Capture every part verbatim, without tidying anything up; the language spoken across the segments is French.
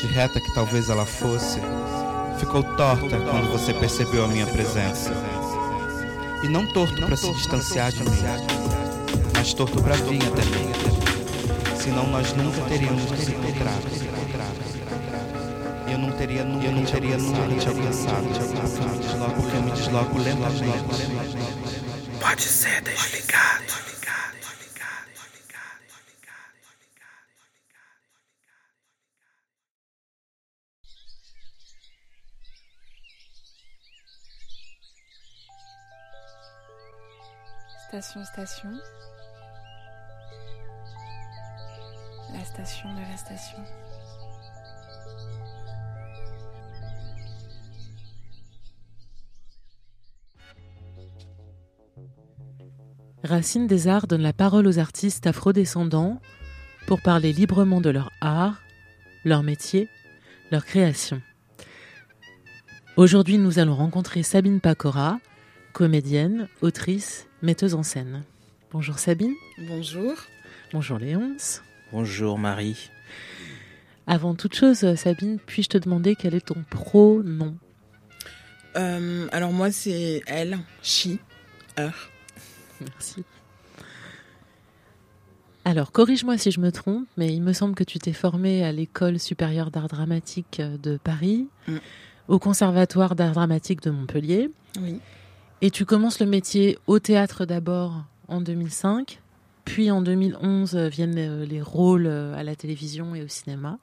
de reta que talvez ela fosse, ficou torta quando você percebeu a minha presença. E não torto para se distanciar de mim, mas torto para vir até mim. Senão nós nunca teríamos nos encontrado. E eu não teria nunca, eu não teria nunca te alcançado, porque eu me desloco lentamente. Pode ser desligado. Station, station. La station de la station. Racine des Arts donne la parole aux artistes afrodescendants pour parler librement de leur art, leur métier, leur création. Aujourd'hui, nous allons rencontrer Sabine Pacora, comédienne, autrice, metteuse en scène. Bonjour Sabine. Bonjour. Bonjour Léonce. Bonjour Marie. Avant toute chose, Sabine, puis-je te demander quel est ton pronom ? euh, Alors moi, c'est elle, she, her. Merci. Alors, corrige-moi si je me trompe, mais il me semble que tu t'es formée à l'École supérieure d'art dramatique de Paris, mm. au Conservatoire d'art dramatique de Montpellier. Oui. Et tu commences le métier au théâtre d'abord en deux mille cinq, puis en deux mille onze viennent les rôles à la télévision et au cinéma.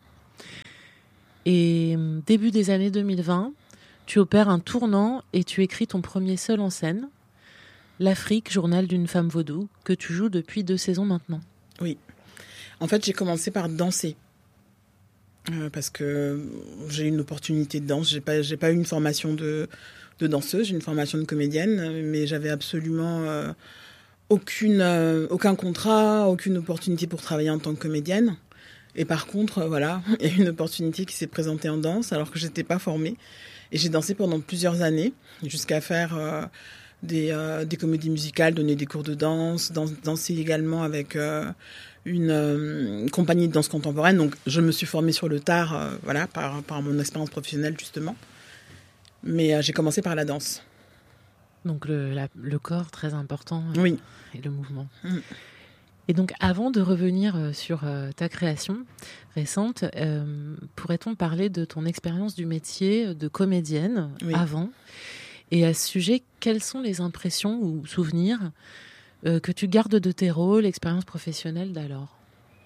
Et début des années deux mille vingt, tu opères un tournant et tu écris ton premier seul en scène, L'Afrique, journal d'une femme vaudou, que tu joues depuis deux saisons maintenant. Oui. En fait, j'ai commencé par danser. Euh, parce que j'ai eu une opportunité de danse. J'ai pas, j'ai pas eu une formation de, de danseuse, j'ai une formation de comédienne, mais j'avais absolument euh, aucune, euh, aucun contrat, aucune opportunité pour travailler en tant que comédienne. Et par contre, euh, voilà, il y a une opportunité qui s'est présentée en danse alors que j'étais pas formée. Et j'ai dansé pendant plusieurs années, jusqu'à faire... Euh, Des, euh, des comédies musicales, donner des cours de danse, dans, danser également avec euh, une, euh, une compagnie de danse contemporaine. Donc, je me suis formée sur le tard, euh, voilà, par, par mon expérience professionnelle, justement. Mais euh, j'ai commencé par la danse. Donc, le, la, le corps, très important. Euh, oui. Et le mouvement. Mm. Et donc, avant de revenir euh, sur euh, ta création récente, euh, pourrait-on parler de ton expérience du métier de comédienne oui. avant ? Et à ce sujet, quelles sont les impressions ou souvenirs euh, que tu gardes de tes rôles, expériences professionnelles d'alors ?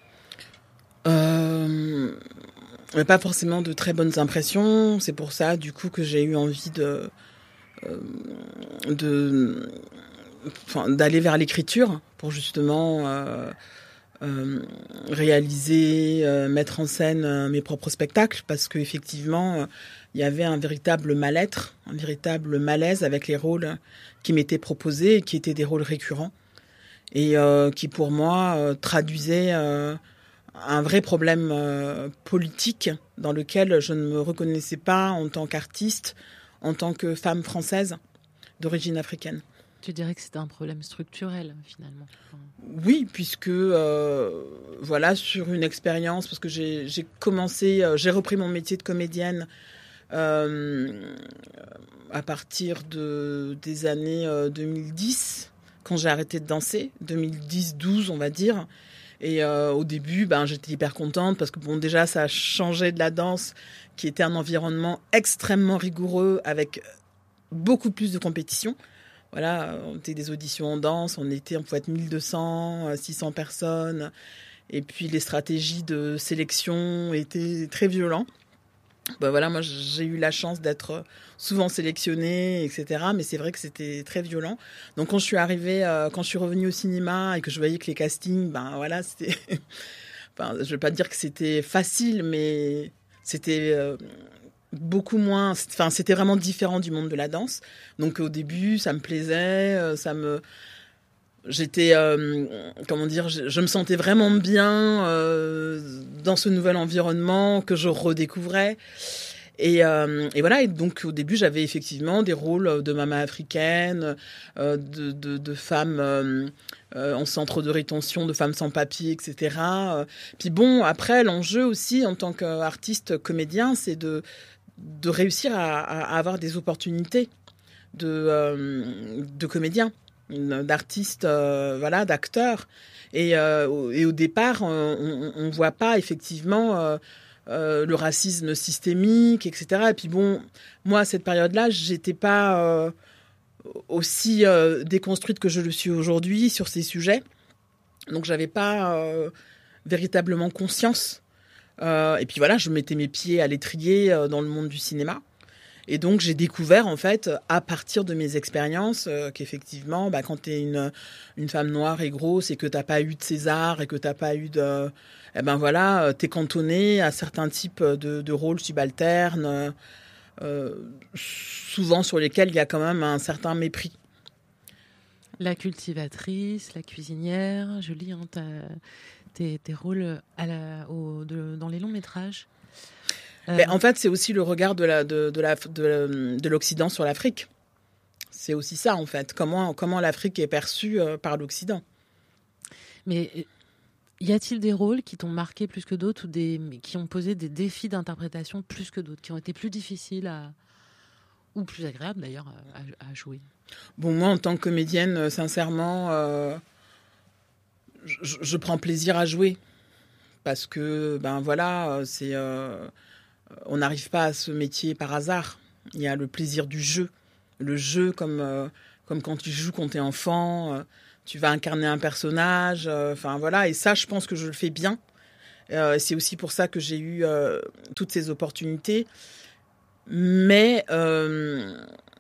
euh, Pas forcément de très bonnes impressions. C'est pour ça, du coup, que j'ai eu envie de, euh, de, enfin, d'aller vers l'écriture pour justement euh, euh, réaliser, euh, mettre en scène euh, mes propres spectacles, parce qu'effectivement... Euh, il y avait un véritable mal-être, un véritable malaise avec les rôles qui m'étaient proposés et qui étaient des rôles récurrents et euh, qui, pour moi, euh, traduisaient euh, un vrai problème euh, politique dans lequel je ne me reconnaissais pas en tant qu'artiste, en tant que femme française d'origine africaine. Tu dirais que c'était un problème structurel, finalement. Oui, puisque, euh, voilà, sur une expérience, parce que j'ai, j'ai commencé, euh, j'ai repris mon métier de comédienne Euh, à partir de, des années euh, deux mille dix, quand j'ai arrêté de danser, deux mille dix douze on va dire. Et euh, au début, ben, j'étais hyper contente parce que bon, déjà, ça a changé de la danse, qui était un environnement extrêmement rigoureux avec beaucoup plus de compétition. Voilà, on était des auditions en danse, on était, on pouvait être mille deux cents, six cents personnes. Et puis les stratégies de sélection étaient très violentes. Ben voilà, moi j'ai eu la chance d'être souvent sélectionnée, et cetera. Mais c'est vrai que c'était très violent. Donc quand je suis arrivée, euh, quand je suis revenue au cinéma et que je voyais que les castings, ben voilà, c'était, enfin, je vais pas dire que c'était facile, mais c'était euh, beaucoup moins. Enfin, c'était vraiment différent du monde de la danse. Donc au début, ça me plaisait, ça me J'étais, euh, comment dire, je, je me sentais vraiment bien euh, dans ce nouvel environnement que je redécouvrais. Et, euh, et voilà, et donc au début, j'avais effectivement des rôles de maman africaine, euh, de, de, de femmes euh, euh, en centre de rétention de femmes sans papier, et cetera. Euh, puis bon, après, l'enjeu aussi, en tant qu'artiste comédien, c'est de, de réussir à, à avoir des opportunités de, euh, de comédien, d'artiste, euh, voilà, d'acteur. Et, euh, et au départ, on ne voit pas effectivement euh, euh, le racisme systémique, et cetera. Et puis bon, moi, à cette période-là, j'étais pas euh, aussi euh, déconstruite que je le suis aujourd'hui sur ces sujets. Donc, j'avais pas euh, véritablement conscience. Euh, et puis voilà, je mettais mes pieds à l'étrier euh, dans le monde du cinéma. Et donc, j'ai découvert, en fait, à partir de mes expériences, euh, qu'effectivement, bah, quand tu es une, une femme noire et grosse et que tu n'as pas eu de César et que tu n'as pas eu de... Eh ben voilà, tu es cantonnée à certains types de, de rôles subalternes, euh, souvent sur lesquels il y a quand même un certain mépris. La cultivatrice, la cuisinière, je lis hein, ta, tes, tes rôles à la, au, de, dans les longs métrages. Euh... Mais en fait, c'est aussi le regard de, la, de, de, la, de, de l'Occident sur l'Afrique. C'est aussi ça, en fait. Comment, comment l'Afrique est perçue euh, par l'Occident. Mais y a-t-il des rôles qui t'ont marqué plus que d'autres ou des, qui ont posé des défis d'interprétation plus que d'autres, qui ont été plus difficiles à, ou plus agréables d'ailleurs à, à jouer? Bon, moi, en tant que comédienne, sincèrement, euh, je, je prends plaisir à jouer. Parce que, ben voilà, c'est... Euh, on n'arrive pas à ce métier par hasard. Il y a le plaisir du jeu. Le jeu, comme, euh, comme quand tu joues quand tu es enfant, euh, tu vas incarner un personnage. Enfin, euh, voilà. Et ça, je pense que je le fais bien. Euh, c'est aussi pour ça que j'ai eu euh, toutes ces opportunités. Mais euh,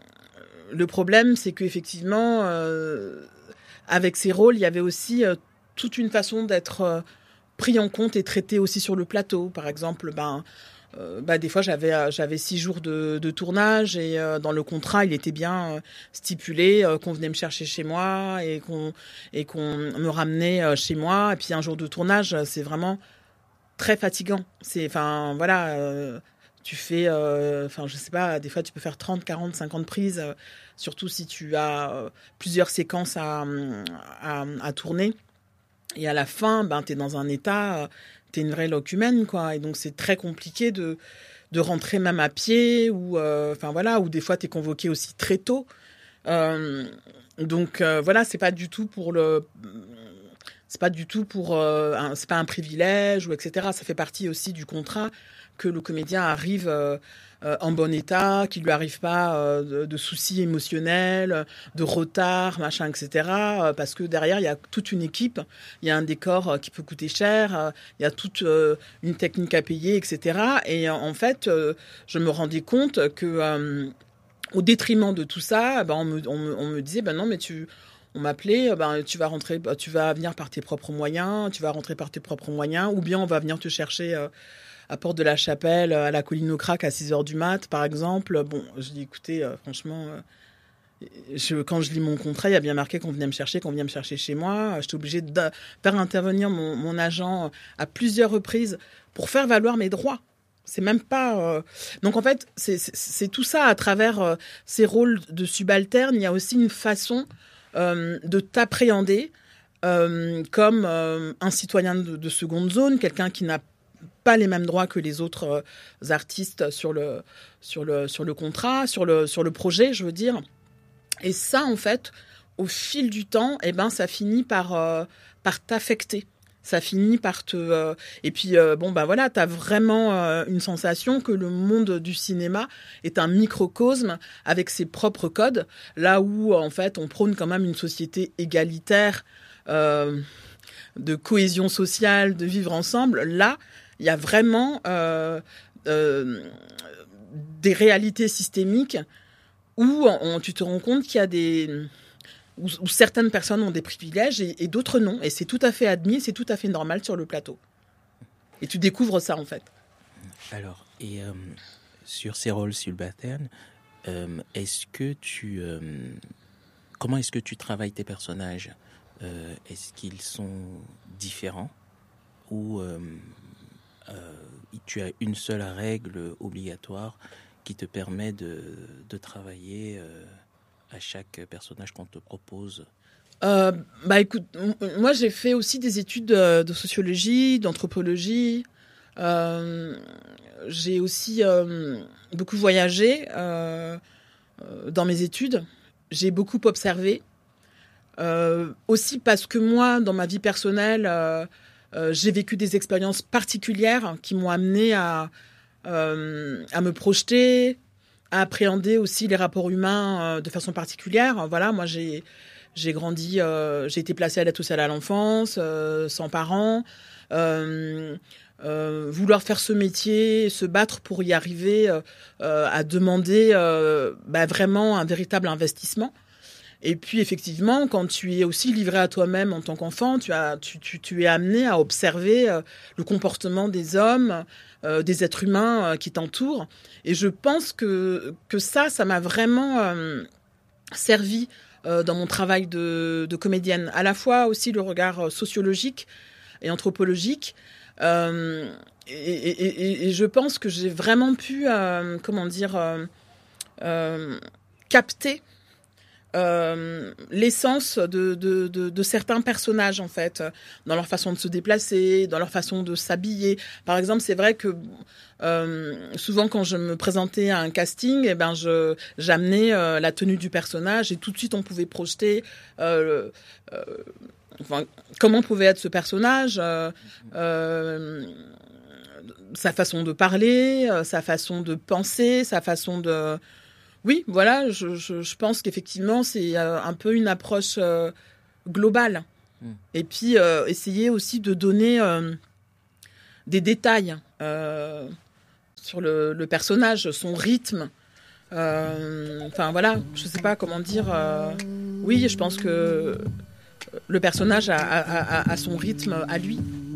le problème, c'est qu'effectivement, euh, avec ces rôles, il y avait aussi euh, toute une façon d'être euh, pris en compte et traité aussi sur le plateau. Par exemple, ben... Euh, bah, des fois, j'avais, j'avais six jours de, de tournage et euh, dans le contrat, il était bien euh, stipulé euh, qu'on venait me chercher chez moi et qu'on, et qu'on me ramenait euh, chez moi. Et puis, un jour de tournage, c'est vraiment très fatigant. C'est, enfin, voilà, euh, tu fais, enfin, euh, je sais pas, des fois, tu peux faire trente, quarante, cinquante prises, euh, surtout si tu as euh, plusieurs séquences à, à, à tourner. Et à la fin, ben, tu es dans un état... Euh, t'es une vraie locumène, quoi. Et donc, c'est très compliqué de, de rentrer même à pied ou, euh, enfin, voilà, ou des fois, t'es convoqué aussi très tôt. Euh, donc, euh, voilà, c'est pas du tout pour le... C'est pas du tout pour... Euh, un, c'est pas un privilège, ou et cetera. Ça fait partie aussi du contrat que le comédien arrive... Euh, Euh, en bon état, qu'il lui arrive pas euh, de, de soucis émotionnels, de retard, machin, et cetera. Euh, parce que derrière, il y a toute une équipe, il y a un décor euh, qui peut coûter cher, euh, il y a toute euh, une technique à payer, et cetera. Et euh, en fait, euh, je me rendais compte que, euh, au détriment de tout ça, ben, on, me, on, me, on me disait, ben non, mais tu... On m'appelait, ben, tu vas rentrer, tu vas venir par tes propres moyens, tu vas rentrer par tes propres moyens, ou bien on va venir te chercher... Euh, à Porte de la Chapelle, à la Colline au Crac, à six heures du mat, par exemple. Bon, je dis, écoutez, euh, franchement, euh, je, quand je lis mon contrat, il y a bien marqué qu'on venait me chercher, qu'on vient me chercher chez moi. J'étais obligée de faire intervenir mon, mon agent à plusieurs reprises pour faire valoir mes droits. C'est même pas... Euh... Donc, en fait, c'est, c'est, c'est tout ça à travers euh, ces rôles de subalterne. Il y a aussi une façon euh, de t'appréhender euh, comme euh, un citoyen de, de seconde zone, quelqu'un qui n'a pas les mêmes droits que les autres euh, artistes sur le, sur, le, sur le contrat, sur le, sur le projet, je veux dire. Et ça, en fait, au fil du temps, eh ben, ça finit par, euh, par t'affecter. Ça finit par te... Euh, et puis, euh, bon, ben voilà, t'as vraiment euh, une sensation que le monde du cinéma est un microcosme avec ses propres codes, là où, en fait, on prône quand même une société égalitaire, euh, de cohésion sociale, de vivre ensemble. Là, il y a vraiment euh, euh, des réalités systémiques où on, tu te rends compte qu'il y a des... Où, où certaines personnes ont des privilèges et, et d'autres non. Et c'est tout à fait admis, c'est tout à fait normal sur le plateau. Et tu découvres ça, en fait. Alors, et euh, sur ces rôles subalternes, euh, est-ce que tu... Euh, comment est-ce que tu travailles tes personnages ? euh, Est-ce qu'ils sont différents ? Ou... Euh, Euh, tu as une seule règle obligatoire qui te permet de, de travailler euh, à chaque personnage qu'on te propose? Euh, bah écoute, m- moi j'ai fait aussi des études de, de sociologie, d'anthropologie. Euh, j'ai aussi euh, beaucoup voyagé euh, euh, dans mes études. J'ai beaucoup observé. Euh, aussi parce que moi, dans ma vie personnelle, euh, euh, j'ai vécu des expériences particulières qui m'ont amené à, euh, à me projeter, à appréhender aussi les rapports humains euh, de façon particulière. Voilà, moi j'ai j'ai grandi, euh, j'ai été placée à l'aide sociale à l'enfance, euh, sans parents. Euh, euh, vouloir faire ce métier, se battre pour y arriver, euh, euh, à demander euh, bah, vraiment un véritable investissement. Et puis effectivement, quand tu es aussi livré à toi-même en tant qu'enfant, tu, as, tu, tu, tu es amené à observer euh, le comportement des hommes, euh, des êtres humains euh, qui t'entourent. Et je pense que, que ça, ça m'a vraiment euh, servi euh, dans mon travail de, de comédienne. À la fois aussi le regard sociologique et anthropologique. Euh, et, et, et, et je pense que j'ai vraiment pu, euh, comment dire, euh, euh, capter Euh, l'essence de, de, de, de certains personnages, en fait, dans leur façon de se déplacer, dans leur façon de s'habiller. Par exemple, c'est vrai que euh, souvent, quand je me présentais à un casting, eh ben, je, j'amenais euh, la tenue du personnage et tout de suite, on pouvait projeter euh, euh, enfin, comment pouvait être ce personnage, euh, euh, sa façon de parler, euh, sa façon de penser, sa façon de... Oui, voilà, je, je, je pense qu'effectivement, c'est euh, un peu une approche euh, globale. Mmh. Et puis, euh, essayer aussi de donner euh, des détails euh, sur le, le personnage, son rythme. Euh, enfin, voilà, je ne sais pas comment dire. Euh, oui, je pense que le personnage a, a, a, a son rythme à lui.